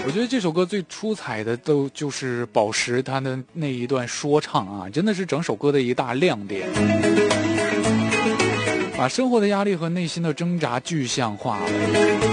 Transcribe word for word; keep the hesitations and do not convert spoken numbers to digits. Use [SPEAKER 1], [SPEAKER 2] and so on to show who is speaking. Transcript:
[SPEAKER 1] 我觉得这首歌最出彩的都就是宝石他的那一段说唱啊，真的是整首歌的一大亮点，把生活的压力和内心的挣扎具象化了。